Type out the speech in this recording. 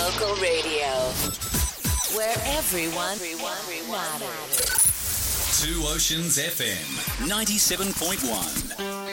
Local radio. Where everyone matters. Two Oceans FM 97.1.